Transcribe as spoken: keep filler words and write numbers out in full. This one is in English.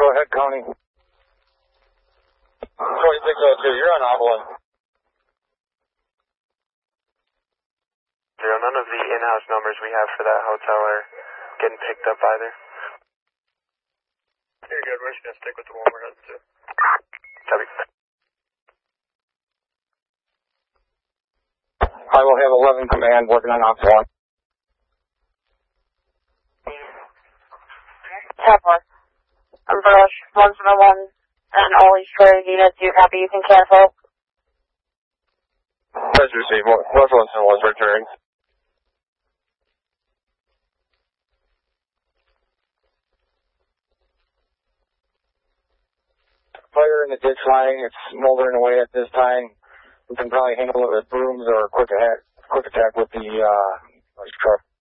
Go ahead, Coney. twenty-six oh two, you're on Oblin. Zero, none of the in-house numbers we have for that hotel are getting picked up either. You're good, we're just going to stick with the one we're heading to. Copy. I will have eleven command working on Ops one. Top one. I'm Brush, one seven one, and all these trade units, you copy, you can cancel. Let's receive. Rush one seven one's returning. Fire in the ditch line, it's smoldering away at this time. We can probably handle it with brooms or a quick attack, quick attack with the uh, truck.